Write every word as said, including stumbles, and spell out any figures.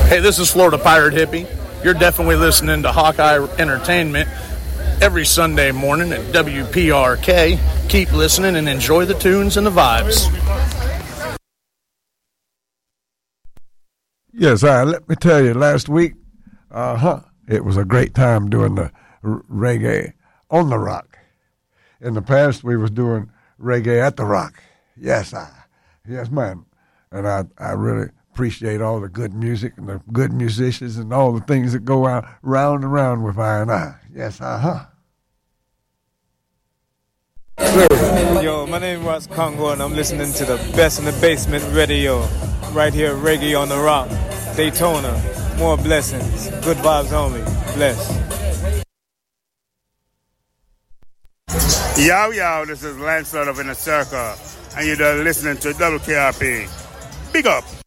Hey, this is Florida Pirate Hippie. You're definitely listening to Hawkeye Entertainment every Sunday morning at W P R K. Keep listening and enjoy the tunes and the vibes. Yes, uh, let me tell you, last week, uh-huh, it was a great time doing the r- reggae on the rock. In the past, we was doing reggae at the rock. Yes, I, yes, ma'am. And I, I really appreciate all the good music and the good musicians and all the things that go out round and round with I and I. Yes, uh-huh. Yo, my name is Ross Congo, and I'm listening to the Best in the Basement radio right here, Reggae on the Rock, Daytona. More blessings, good vibes only. Bless. Yo, yo, this is Lancelot of Inner Circle, and you're listening to W K R P. Big up.